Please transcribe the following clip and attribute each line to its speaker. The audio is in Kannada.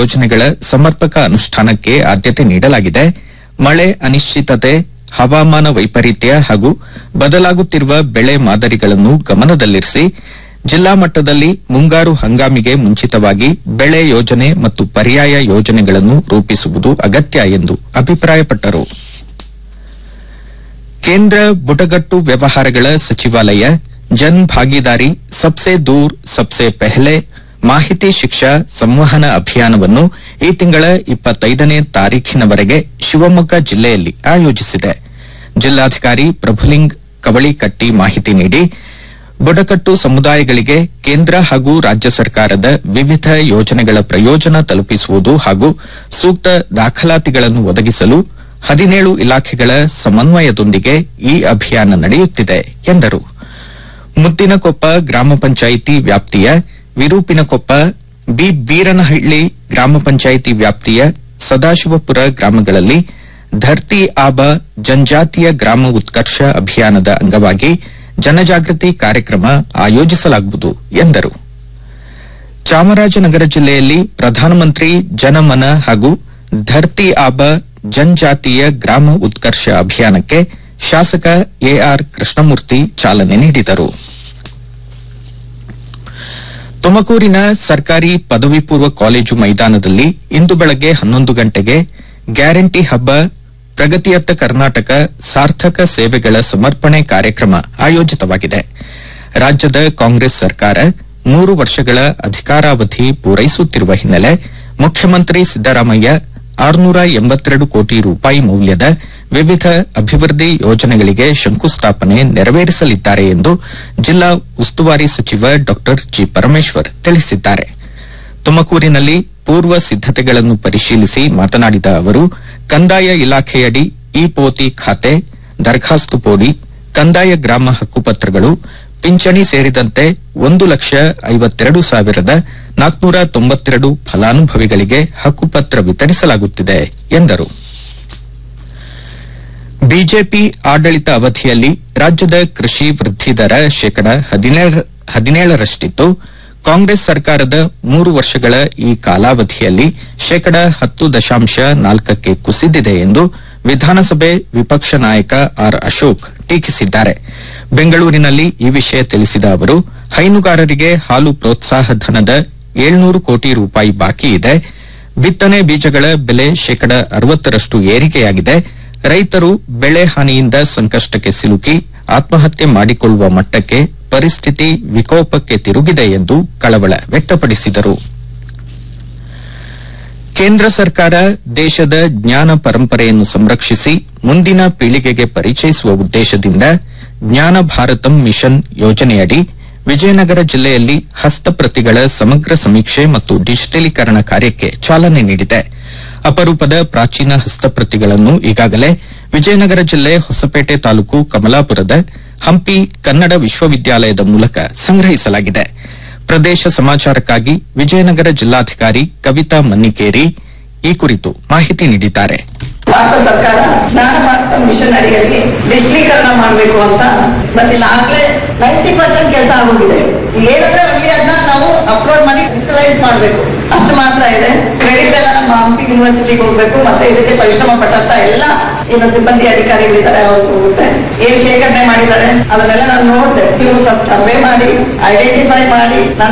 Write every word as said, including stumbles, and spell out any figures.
Speaker 1: ಯೋಜನೆಗಳ ಸಮರ್ಪಕ ಅನುಷ್ಠಾನಕ್ಕೆ ಆದ್ಯತೆ ನೀಡಲಾಗಿದೆ. ಮಳೆ ಅನಿಶ್ಚಿತತೆ, ಹವಾಮಾನ ವೈಪರೀತ್ಯ ಹಾಗೂ ಬದಲಾಗುತ್ತಿರುವ ಬೆಳೆ ಮಾದರಿಗಳನ್ನು ಗಮನದಲ್ಲಿರಿಸಿ ಜಿಲ್ಲಾ ಮಟ್ಟದಲ್ಲಿ ಮುಂಗಾರು ಹಂಗಾಮಿಗೆ ಮುಂಚಿತವಾಗಿ ಬೆಳೆ ಯೋಜನೆ ಮತ್ತು ಪರ್ಯಾಯ ಯೋಜನೆಗಳನ್ನು ರೂಪಿಸುವುದು ಅಗತ್ಯ ಎಂದು ಅಭಿಪ್ರಾಯಪಟ್ಟರು. ಕೇಂದ್ರ ಬುಡಕಟ್ಟು ವ್ಯವಹಾರಗಳ ಸಚಿವಾಲಯ ಜನ್ ಭಾಗೀದಾರಿ ಸಬ್ಸೆ ದೂರ್ ಸಬ್ಸೆ ಪೆಹ್ಲೆ ಮಾಹಿತಿ ಶಿಕ್ಷಾ ಸಂವಹನ ಅಭಿಯಾನವನ್ನು ಈ ತಿಂಗಳ ಇಪ್ಪತ್ತೈದನೇ ತಾರೀಖಿನವರೆಗೆ ಶಿವಮೊಗ್ಗ ಜಿಲ್ಲೆಯಲ್ಲಿ ಆಯೋಜಿಸಿದೆ. ಜಿಲ್ಲಾಧಿಕಾರಿ ಪ್ರಭುಲಿಂಗ್ ಕವಳಿಕಟ್ಟಿ ಮಾಹಿತಿ ನೀಡಿ, ಬುಡಕಟ್ಟು ಸಮುದಾಯಗಳಿಗೆ ಕೇಂದ್ರ ಹಾಗೂ ರಾಜ್ಯ ಸರ್ಕಾರದ ವಿವಿಧ ಯೋಜನೆಗಳ ಪ್ರಯೋಜನ ತಲುಪಿಸುವುದು ಹಾಗೂ ಸೂಕ್ತ ದಾಖಲಾತಿಗಳನ್ನು ಒದಗಿಸಲು ಹದಿನೇಳು ಇಲಾಖೆಗಳ ಸಮನ್ವಯದೊಂದಿಗೆ ಈ ಅಭಿಯಾನ ನಡೆಯುತ್ತಿದೆ ಎಂದರು. ಮುದ್ದಿನಕೊಪ್ಪ ಗ್ರಾಮ ಪಂಚಾಯಿತಿ ವ್ಯಾಪ್ತಿಯ ವಿರೂಪಿನಕೊಪ್ಪ, ಬಿ ಬೀರನಹಳ್ಳಿ ಗ್ರಾಮ ಪಂಚಾಯಿತಿ ವ್ಯಾಪ್ತಿಯ ಸದಾಶಿವಪುರ ಗ್ರಾಮಗಳಲ್ಲಿ ಧರ್ತಿ ಆಬ ಜನಜಾತಿಯ ಗ್ರಾಮ ಉತ್ಕರ್ಷ ಅಭಿಯಾನದ ಅಂಗವಾಗಿ ಜನಜಾಗೃತಿ ಕಾರ್ಯಕ್ರಮ ಆಯೋಜಿಸಲಾಗುವುದು ಎಂದರು. ಚಾಮರಾಜನಗರ ಜಿಲ್ಲೆಯಲ್ಲಿ ಪ್ರಧಾನಮಂತ್ರಿ ಜನಮನ ಹಾಗೂ ಧರ್ತಿ ಆಬ ಜನಜಾತಿಯ ಗ್ರಾಮ ಉತ್ಕರ್ಷ ಅಭಿಯಾನಕ್ಕೆ ಶಾಸಕ ಎಆರ್ ಕೃಷ್ಣಮೂರ್ತಿ ಚಾಲನೆ ನೀಡಿದರು. ತುಮಕೂರಿನ ಸರ್ಕಾರಿ ಪದವಿ ಪೂರ್ವ ಕಾಲೇಜು ಮೈದಾನದಲ್ಲಿ ಇಂದು ಬೆಳಗ್ಗೆ ಹನ್ನೊಂದು ಗಂಟೆಗೆ ಗ್ಯಾರಂಟಿ ಹಬ್ಬ ಪ್ರಗತಿಯತ್ತ ಕರ್ನಾಟಕ ಸಾರ್ಥಕ ಸೇವೆಗಳ ಸಮರ್ಪಣೆ ಕಾರ್ಯಕ್ರಮ ಆಯೋಜಿತವಾಗಿದೆ. ರಾಜ್ಯದ ಕಾಂಗ್ರೆಸ್ ಸರ್ಕಾರ ಮೂರು ವರ್ಷಗಳ ಅಧಿಕಾರಾವಧಿ ಪೂರೈಸುತ್ತಿರುವ ಹಿನ್ನೆಲೆ ಮುಖ್ಯಮಂತ್ರಿ ಸಿದ್ದರಾಮಯ್ಯ ಆರುನೂರ ಎಂಬತ್ತೆರಡು ಕೋಟಿ ರೂಪಾಯಿ ಮೌಲ್ಯದ ವಿವಿಧ ಅಭಿವೃದ್ಧಿ ಯೋಜನೆಗಳಿಗೆ ಶಂಕುಸ್ಥಾಪನೆ ನೆರವೇರಿಸಲಿದ್ದಾರೆ ಎಂದು ಜಿಲ್ಲಾ ಉಸ್ತುವಾರಿ ಸಚಿವ ಡಾ ಜಿ ಪರಮೇಶ್ವರ್ ತಿಳಿಸಿದ್ದಾರೆ. ತುಮಕೂರಿನಲ್ಲಿ ಪೂರ್ವ ಸಿದ್ದತೆಗಳನ್ನು ಪರಿಶೀಲಿಸಿ ಮಾತನಾಡಿದ ಅವರು, ಕಂದಾಯ ಇಲಾಖೆಯಡಿ ಇ ಪೋತಿ ಖಾತೆ, ದರಖಾಸ್ತು ಪೋಡಿ, ಕಂದಾಯ ಗ್ರಾಮ ಹಕ್ಕುಪತ್ರಗಳು, ಪಿಂಚಣಿ ಸೇರಿದಂತೆ ಒಂದು ಲಕ್ಷ ಐವತ್ತೆರಡು ಸಾವಿರದ ನಾಲ್ಕುನೂರ ತೊಂಬತ್ತೆರಡು ಫಲಾನುಭವಿಗಳಿಗೆ ಹಕ್ಕುಪತ್ರ ವಿತರಿಸಲಾಗುತ್ತಿದೆ ಎಂದರು. ಬಿಜೆಪಿ ಆಡಳಿತ ಅವಧಿಯಲ್ಲಿ ರಾಜ್ಯದ ಕೃಷಿ ವೃದ್ಧಿ ದರ ಶೇಕಡ ಹದಿನೇಳರಷ್ಟಿತ್ತು. ಕಾಂಗ್ರೆಸ್ ಸರ್ಕಾರದ ಮೂರು ವರ್ಷಗಳ ಈ ಕಾಲಾವಧಿಯಲ್ಲಿ ಶೇಕಡ ಹತ್ತು ದಶಾಂಶ ನಾಲ್ಕಕ್ಕೆ ಕುಸಿದಿದೆ ಎಂದು ವಿಧಾನಸಭೆ ವಿಪಕ್ಷ ನಾಯಕ ಆರ್ ಅಶೋಕ್ ಟೀಕಿಸಿದ್ದಾರೆ. ಬೆಂಗಳೂರಿನಲ್ಲಿ ಈ ವಿಷಯ ತಿಳಿಸಿದ ಅವರು, ಹೈನುಗಾರರಿಗೆ ಹಾಲು ಪ್ರೋತ್ಸಾಹ ಧನದ ಏಳ್ನೂರು ಕೋಟಿ ರೂಪಾಯಿ ಬಾಕಿ ಇದೆ. ಬಿತ್ತನೆ ಬೀಜಗಳ ಬೆಲೆ ಶೇಕಡ ಅರವತ್ತರಷ್ಟು ಏರಿಕೆಯಾಗಿದೆ. ರೈತರು ಬೆಳೆ ಹಾನಿಯಿಂದ ಸಂಕಷ್ಟಕ್ಕೆ ಸಿಲುಕಿ ಆತ್ಮಹತ್ಯೆ ಮಾಡಿಕೊಳ್ಳುವ ಮಟ್ಟಕ್ಕೆ ಪರಿಸ್ಥಿತಿ ವಿಕೋಪಕ್ಕೆ ತಿರುಗಿದೆ ಎಂದು ಕಳವಳ ವ್ಯಕ್ತಪಡಿಸಿದರು. ಕೇಂದ್ರ ಸರ್ಕಾರ ದೇಶದ ಜ್ಞಾನ ಪರಂಪರೆಯನ್ನು ಸಂರಕ್ಷಿಸಿ ಮುಂದಿನ ಪೀಳಿಗೆಗೆ ಪರಿಚಯಿಸುವ ಉದ್ದೇಶದಿಂದ ಜ್ಞಾನ ಭಾರತಂ ಮಿಷನ್ ಯೋಜನೆಯಡಿ ವಿಜಯನಗರ ಜಿಲ್ಲೆಯಲ್ಲಿ ಹಸ್ತಪ್ರತಿಗಳ ಸಮಗ್ರ ಸಮೀಕ್ಷೆ ಮತ್ತು ಡಿಜಿಟಲೀಕರಣ ಕಾರ್ಯಕ್ಕೆ ಚಾಲನೆ ನೀಡಿದೆ. ಅಪರೂಪದ ಪ್ರಾಚೀನ ಹಸ್ತಪ್ರತಿಗಳನ್ನು ಈಗಾಗಲೇ ವಿಜಯನಗರ ಜಿಲ್ಲೆ ಹೊಸಪೇಟೆ ತಾಲೂಕು ಕಮಲಾಪುರದ ಹಂಪಿ ಕನ್ನಡ ವಿಶ್ವವಿದ್ಯಾಲಯದ ಮೂಲಕ ಸಂಗ್ರಹಿಸಲಾಗಿದೆ. ಪ್ರದೇಶ ಸಮಾಚಾರಕ್ಕಾಗಿ ವಿಜಯನಗರ ಜಿಲ್ಲಾಧಿಕಾರಿ ಕವಿತಾ ಮನ್ನಿಕೇರಿ ಈ ಕುರಿತು ಮಾಹಿತಿ ನೀಡಿದ್ದಾರೆ.
Speaker 2: ಭಾರತ ಸರ್ಕಾರ ಜ್ಞಾನ ಭಾರತ ಮಿಷನ್ ಅಡಿಯಲ್ಲಿ ಡಿಜಿಟಲೀಕರಣ ಮಾಡಬೇಕು ಅಂತ ಬಂದಿಲ್ಲ. ಆಗ್ಲೇ ನೈಂಟಿ ಪರ್ಸೆಂಟ್ ಕೆಲಸ ಆಗೋಗಿದೆ. ಏನಂದ್ರೆ ನಮಗೆ ಅದನ್ನ ನಾವು ಅಪ್ಲೋಡ್ ಮಾಡಿ ಡಿಜಿಟಲೈಸ್ ಮಾಡಬೇಕು, ಅಷ್ಟು ಮಾತ್ರ ಇದೆ. ಕ್ರೆಡಿಟ್ ಎಲ್ಲ ನಮ್ಮ ಹಂಪಿ ಯೂನಿವರ್ಸಿಟಿಗೆ ಹೋಗ್ಬೇಕು. ಮತ್ತೆ ಇದಕ್ಕೆ ಪರಿಶ್ರಮ ಪಟ್ಟಂತ ಎಲ್ಲ ಏನು ಸಿಬ್ಬಂದಿ ಅಧಿಕಾರಿಗಳಿದ್ದಾರೆ ಅವ್ರಿಗೆ ಹೋಗುತ್ತೆ. ಏನ್ ಶೇಖರಣೆ ಮಾಡಿದ್ದಾರೆ ಅದನ್ನೆಲ್ಲ ನಾನು ನೋಡಿದೆ. ನೀವು ಸರ್ವೆ ಮಾಡಿ ಐಡೆಂಟಿಫೈ ಮಾಡಿ